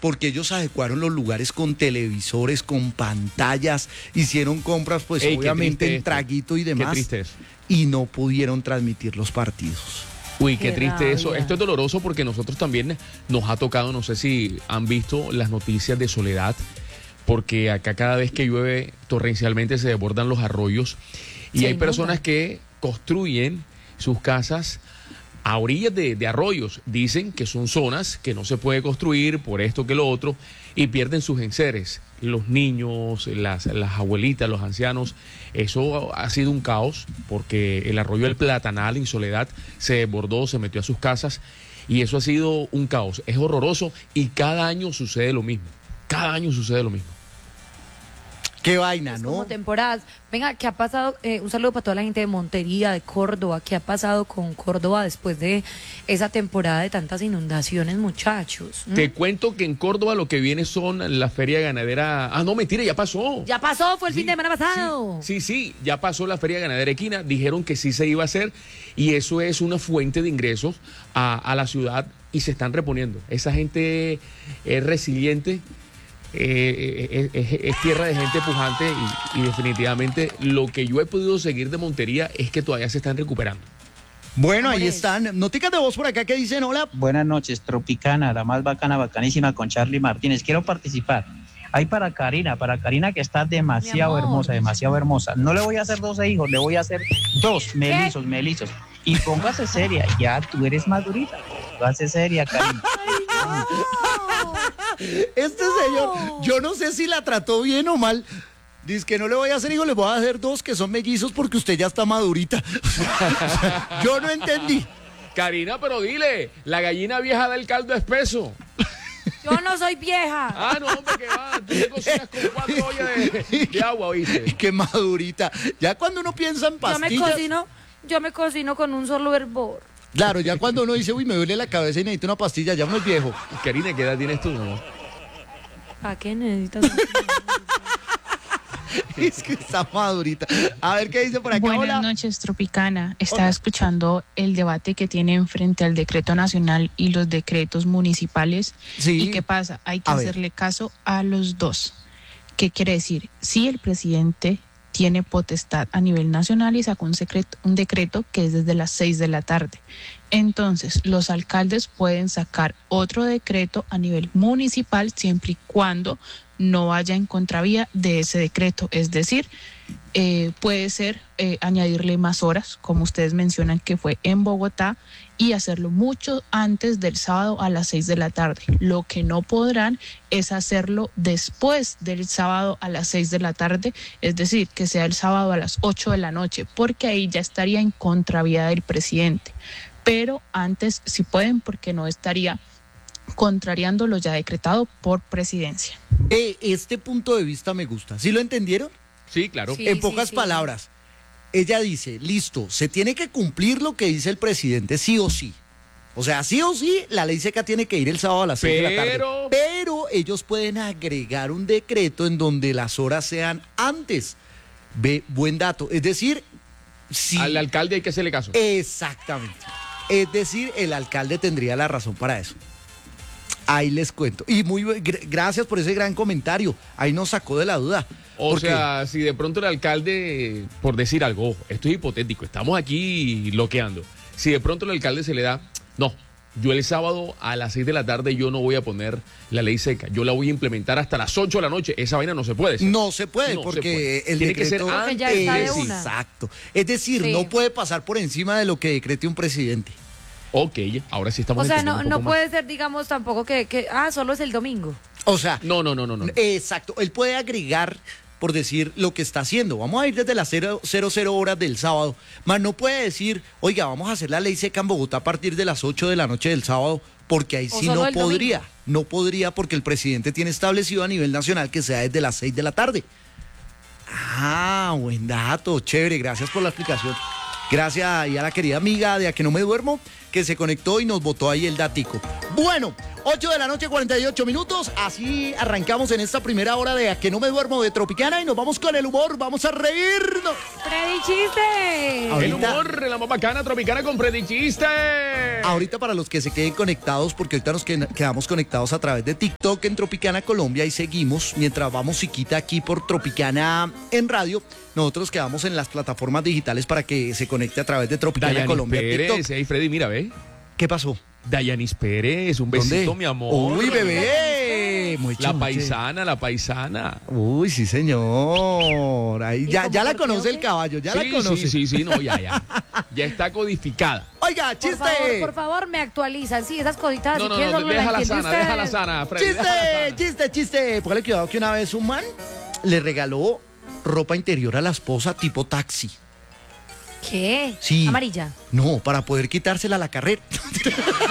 porque ellos adecuaron los lugares con televisores, con pantallas, hicieron compras, pues obviamente en traguito y demás. Qué triste eso. Y no pudieron transmitir los partidos. Uy, qué triste rabia. eso. Esto es doloroso porque nosotros también nos ha tocado, no sé si han visto las noticias de Soledad, porque acá cada vez que llueve torrencialmente se desbordan los arroyos y hay personas que construyen sus casas a orillas de arroyos. Dicen que son zonas que no se puede construir por esto que lo otro y pierden sus enseres. Los niños, las abuelitas, los ancianos, eso ha sido un caos porque el arroyo del Platanal en Soledad se desbordó, se metió a sus casas y eso ha sido un caos. Es horroroso y cada año sucede lo mismo. Cada año sucede lo mismo. Qué vaina, ¿no? Como temporadas. Venga, ¿qué ha pasado? Un saludo para toda la gente de Montería, de Córdoba. ¿Qué ha pasado con Córdoba después de esa temporada de tantas inundaciones, muchachos? Te cuento que en Córdoba lo que viene son la feria ganadera. Ah, no, mentira, ya pasó. Ya pasó, fue el fin de semana pasado. Sí, ya pasó la feria ganadera equina. Dijeron que sí se iba a hacer y eso es una fuente de ingresos a la ciudad y se están reponiendo. Esa gente es resiliente. Es tierra de gente pujante y definitivamente lo que yo he podido seguir de Montería es que todavía se están recuperando. Bueno, ahí están. Noticas de voz por acá que dicen hola. Buenas noches, Tropicana, la más bacana, bacanísima con Charlie Martínez. Quiero participar. Hay para Karina que está demasiado hermosa. No le voy a hacer 12 hijos, le voy a hacer 2 melizos. Y póngase seria, ya tú eres madurita. Póngase seria, Karina. Este señor, yo no sé si la trató bien o mal. Dice que no le voy a hacer hijos, le voy a hacer 2 que son mellizos porque usted ya está madurita. Yo no entendí. Karina, pero dile, la gallina vieja del caldo espeso. Yo no soy vieja. Ah, no, hombre, que va. Tú te cocinas con 4 ollas de agua, ¿oíste? Qué madurita. Ya cuando uno piensa en pastillas. Yo me cocino con un solo hervor. Claro, ya cuando uno dice, uy, me duele la cabeza y necesito una pastilla, ya uno es viejo. Karina, ¿qué edad tienes tú, no? ¿Para qué necesitas? Es que está madurita. A ver qué dice por acá. Buenas noches, Tropicana. Estaba escuchando el debate que tienen frente al decreto nacional y los decretos municipales. Sí. ¿Y qué pasa? Hay que hacerle caso a los dos. ¿Qué quiere decir? Si el presidente tiene potestad a nivel nacional y sacó un decreto que es desde las 6 de la tarde. Entonces, los alcaldes pueden sacar otro decreto a nivel municipal siempre y cuando no vaya en contravía de ese decreto. Es decir, puede ser añadirle más horas, como ustedes mencionan que fue en Bogotá, y hacerlo mucho antes del sábado a las 6 de la tarde. Lo que no podrán es hacerlo después del sábado a las 6 de la tarde, es decir, que sea el sábado a las 8 de la noche, porque ahí ya estaría en contravía del presidente. Pero antes sí pueden, porque no estaría contrariando lo ya decretado por presidencia. Este punto de vista me gusta. ¿Sí lo entendieron? Sí, claro. Sí, En pocas palabras, ella dice, listo, se tiene que cumplir lo que dice el presidente sí o sí. O sea, sí o sí, la ley seca tiene que ir el sábado a las 6 de la tarde. Pero ellos pueden agregar un decreto en donde las horas sean antes. Ve, buen dato. Es decir, si al alcalde hay que hacerle caso. Exactamente. Es decir, el alcalde tendría la razón para eso. Ahí les cuento. Y gracias por ese gran comentario. Ahí nos sacó de la duda. O sea, si de pronto el alcalde, por decir algo, ojo, esto es hipotético, estamos aquí bloqueando. Si de pronto el alcalde se le da, no, yo el sábado a las 6 de la tarde yo no voy a poner la ley seca, yo la voy a implementar hasta las 8 de la noche. Esa vaina no se puede. ¿sí? No se puede, no porque se puede. El tiene decreto que ser antes. Ya está de una. Exacto. Es decir, no puede pasar por encima de lo que decrete un presidente. Ok, ahora sí estamos entendiendo un poco no más. puede ser, digamos, tampoco que solo es el domingo. O sea, no. Exacto, él puede agregar, por decir, lo que está haciendo. Vamos a ir desde las 00 horas del sábado, más no puede decir, oiga, vamos a hacer la ley seca en Bogotá a partir de las 8 de la noche del sábado, porque ahí sí no podría. Domingo. No podría porque el presidente tiene establecido a nivel nacional que sea desde las 6 de la tarde. Ah, buen dato, chévere, gracias por la explicación. Gracias a la querida amiga de A Que No Me Duermo. que se conectó y nos botó ahí el dático. Bueno, 8 de la noche, 48 minutos. Así arrancamos en esta primera hora de A que no me duermo de Tropicana y nos vamos con el humor. Vamos a reírnos. Freddy Chiste. El humor, la más bacana Tropicana con Freddy Chiste. Ahorita para los que se queden conectados, porque ahorita nos quedamos conectados a través de TikTok en Tropicana Colombia y seguimos mientras va musiquita aquí por Tropicana en radio. Nosotros quedamos en las plataformas digitales para que se conecte a través de Tropicana Dayanis Colombia. Pérez, TikTok. ahí Freddy, mira, ve. ¿Qué pasó? Dayanis Pérez, un besito, ¿Dónde? mi amor. Uy, bebé. Muy La chuche. paisana, la paisana. Uy, sí, señor. Ahí ¿Y ya cómo la por qué, conoce o el qué? caballo, ya la conoce. Sí, no, ya. Ya está codificada. Oiga, chiste. Por favor, me actualizan. Sí, esas cositas. No, si no, quieres, no, solo la déjala entiende sana, usted. déjala sana, Freddy. déjala sana. Chiste. Póngale cuidado que una vez un man le regaló ropa interior a la esposa tipo taxi. ¿Qué? Sí. Amarilla. No, para poder quitársela a la carrera.